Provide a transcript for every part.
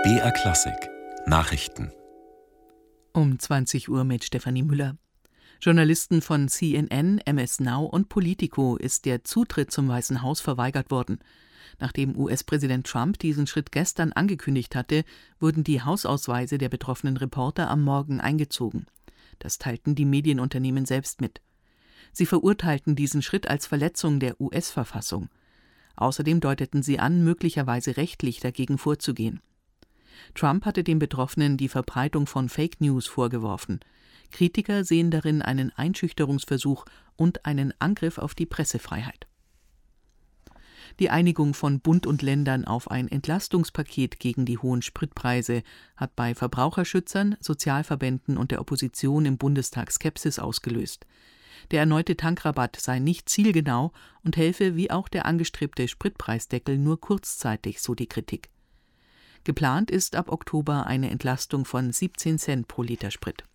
BR Klassik Nachrichten Um 20 Uhr mit Stefanie Müller. Journalisten von CNN, MS Now und Politico ist der Zutritt zum Weißen Haus verweigert worden. Nachdem US-Präsident Trump diesen Schritt gestern angekündigt hatte, wurden die Hausausweise der betroffenen Reporter am Morgen eingezogen. Das teilten die Medienunternehmen selbst mit. Sie verurteilten diesen Schritt als Verletzung der US-Verfassung. Außerdem deuteten sie an, möglicherweise rechtlich dagegen vorzugehen. Trump hatte den Betroffenen die Verbreitung von Fake News vorgeworfen. Kritiker sehen darin einen Einschüchterungsversuch und einen Angriff auf die Pressefreiheit. Die Einigung von Bund und Ländern auf ein Entlastungspaket gegen die hohen Spritpreise hat bei Verbraucherschützern, Sozialverbänden und der Opposition im Bundestag Skepsis ausgelöst. Der erneute Tankrabatt sei nicht zielgenau und helfe wie auch der angestrebte Spritpreisdeckel nur kurzzeitig, so die Kritik. Geplant ist ab Oktober eine Entlastung von 17 Cent pro Liter Sprit.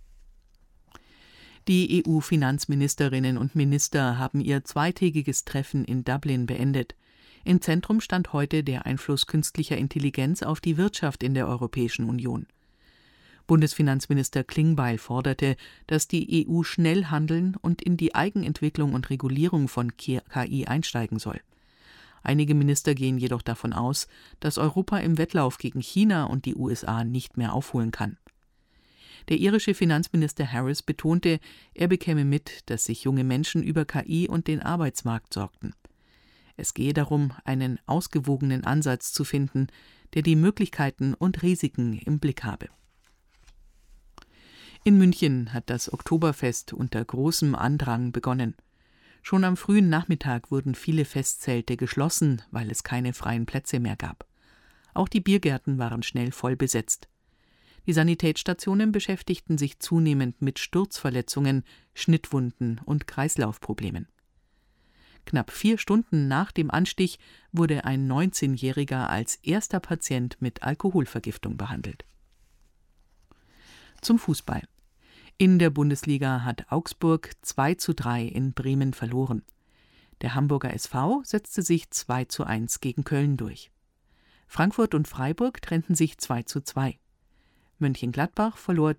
Die EU-Finanzministerinnen und Minister haben ihr zweitägiges Treffen in Dublin beendet. Im Zentrum stand heute der Einfluss künstlicher Intelligenz auf die Wirtschaft in der Europäischen Union. Bundesfinanzminister Klingbeil forderte, dass die EU schnell handeln und in die Eigenentwicklung und Regulierung von KI einsteigen soll. Einige Minister gehen jedoch davon aus, dass Europa im Wettlauf gegen China und die USA nicht mehr aufholen kann. Der irische Finanzminister Harris betonte, er bekäme mit, dass sich junge Menschen über KI und den Arbeitsmarkt sorgten. Es gehe darum, einen ausgewogenen Ansatz zu finden, der die Möglichkeiten und Risiken im Blick habe. In München hat das Oktoberfest unter großem Andrang begonnen. Schon am frühen Nachmittag wurden viele Festzelte geschlossen, weil es keine freien Plätze mehr gab. Auch die Biergärten waren schnell voll besetzt. Die Sanitätsstationen beschäftigten sich zunehmend mit Sturzverletzungen, Schnittwunden und Kreislaufproblemen. Knapp 4 Stunden nach dem Anstich wurde ein 19-Jähriger als erster Patient mit Alkoholvergiftung behandelt. Zum Fußball. In der Bundesliga hat Augsburg 2:3 in Bremen verloren. Der Hamburger SV setzte sich 2:1 gegen Köln durch. Frankfurt und Freiburg trennten sich 2:2. Mönchengladbach verlor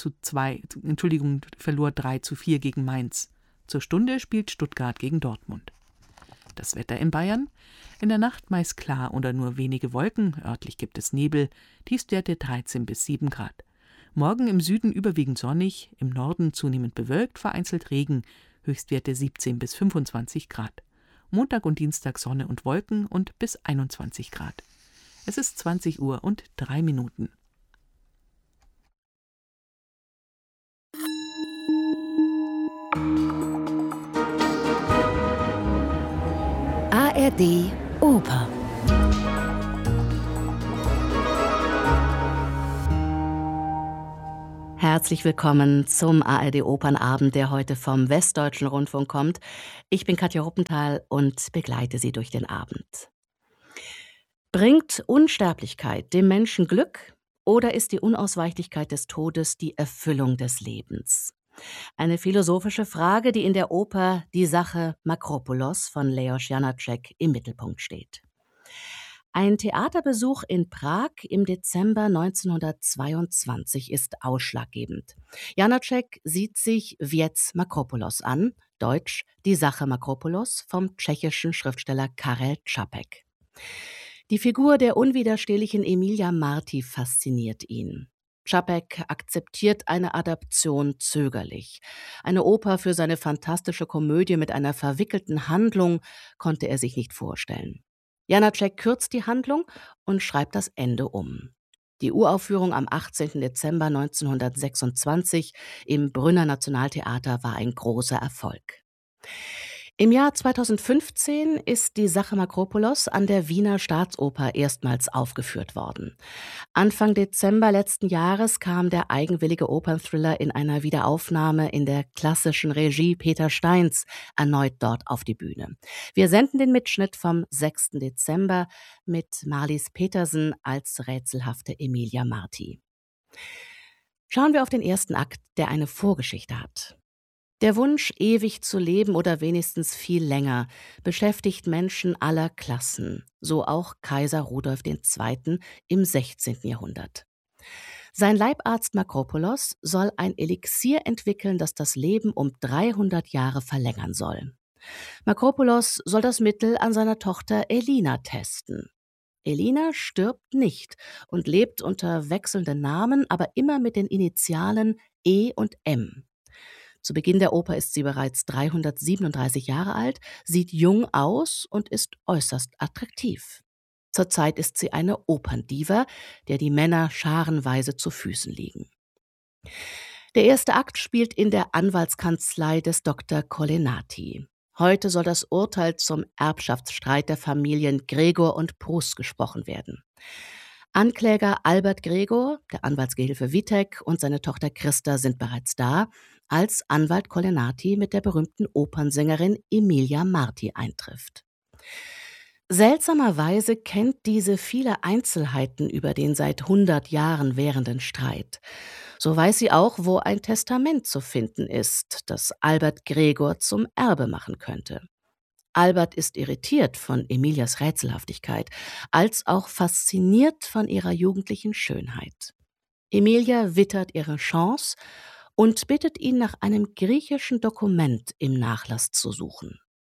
3:4 gegen Mainz. Zur Stunde spielt Stuttgart gegen Dortmund. Das Wetter in Bayern? In der Nacht meist klar oder nur wenige Wolken, örtlich gibt es Nebel, Tiefstwerte 13 bis 7 Grad. Morgen im Süden überwiegend sonnig, im Norden zunehmend bewölkt, vereinzelt Regen, Höchstwerte 17 bis 25 Grad. Montag und Dienstag Sonne und Wolken und bis 21 Grad. Es ist 20 Uhr und 3 Minuten. ARD Oper. Herzlich willkommen zum ARD Opernabend, der heute vom Westdeutschen Rundfunk kommt. Ich bin Katja Ruppenthal und begleite Sie durch den Abend. Bringt Unsterblichkeit dem Menschen Glück oder ist die Unausweichlichkeit des Todes die Erfüllung des Lebens? Eine philosophische Frage, die in der Oper Die Sache Makropulos von Leos Janáček im Mittelpunkt steht. Ein Theaterbesuch in Prag im Dezember 1922 ist ausschlaggebend. Janáček sieht sich Věc Makropulos an, deutsch Die Sache Makropulos vom tschechischen Schriftsteller Karel Čapek. Die Figur der unwiderstehlichen Emilia Marti fasziniert ihn. Čapek akzeptiert eine Adaption zögerlich. Eine Oper für seine fantastische Komödie mit einer verwickelten Handlung konnte er sich nicht vorstellen. Janáček kürzt die Handlung und schreibt das Ende um. Die Uraufführung am 18. Dezember 1926 im Brünner Nationaltheater war ein großer Erfolg. Im Jahr 2015 ist die Sache Makropulos an der Wiener Staatsoper erstmals aufgeführt worden. Anfang Dezember letzten Jahres kam der eigenwillige Opernthriller in einer Wiederaufnahme in der klassischen Regie Peter Steins erneut dort auf die Bühne. Wir senden den Mitschnitt vom 6. Dezember mit Marlies Petersen als rätselhafte Emilia Marti. Schauen wir auf den ersten Akt, der eine Vorgeschichte hat. Der Wunsch, ewig zu leben oder wenigstens viel länger, beschäftigt Menschen aller Klassen, so auch Kaiser Rudolf II. Im 16. Jahrhundert. Sein Leibarzt Makropulos soll ein Elixier entwickeln, das das Leben um 300 Jahre verlängern soll. Makropulos soll das Mittel an seiner Tochter Elina testen. Elina stirbt nicht und lebt unter wechselnden Namen, aber immer mit den Initialen E und M. Zu Beginn der Oper ist sie bereits 337 Jahre alt, sieht jung aus und ist äußerst attraktiv. Zurzeit ist sie eine Operndiva, der die Männer scharenweise zu Füßen liegen. Der erste Akt spielt in der Anwaltskanzlei des Dr. Colenati. Heute soll das Urteil zum Erbschaftsstreit der Familien Gregor und Prus gesprochen werden. Ankläger Albert Gregor, der Anwaltsgehilfe Wittek und seine Tochter Christa sind bereits da, als Anwalt Colenati mit der berühmten Opernsängerin Emilia Marti eintrifft. Seltsamerweise kennt diese viele Einzelheiten über den seit 100 Jahren währenden Streit. So weiß sie auch, wo ein Testament zu finden ist, das Albert Gregor zum Erbe machen könnte. Albert ist irritiert von Emilias Rätselhaftigkeit, als auch fasziniert von ihrer jugendlichen Schönheit. Emilia wittert ihre Chance und bittet ihn, nach einem griechischen Dokument im Nachlass zu suchen.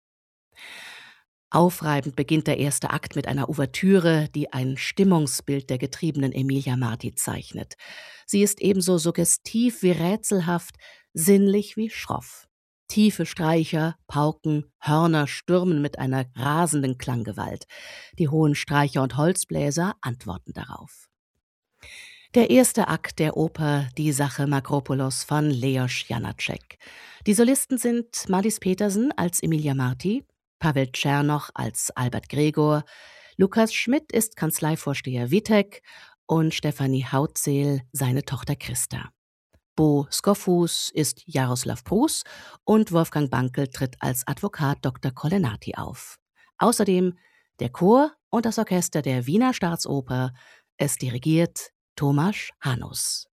Aufreibend beginnt der erste Akt mit einer Ouvertüre, die ein Stimmungsbild der getriebenen Emilia Marti zeichnet. Sie ist ebenso suggestiv wie rätselhaft, sinnlich wie schroff. Tiefe Streicher, Pauken, Hörner stürmen mit einer rasenden Klanggewalt. Die hohen Streicher und Holzbläser antworten darauf. Der erste Akt der Oper Die Sache Makropulos von Leos Janáček. Die Solisten sind Madis Petersen als Emilia Marti, Pavel Czernoch als Albert Gregor, Lukas Schmidt ist Kanzleivorsteher Wittek und Stefanie Hautzeel seine Tochter Christa. Bo Skoffus ist Jaroslav Prus und Wolfgang Bankel tritt als Advokat Dr. Colenati auf. Außerdem der Chor und das Orchester der Wiener Staatsoper. Es dirigiert Tomasz Hanus.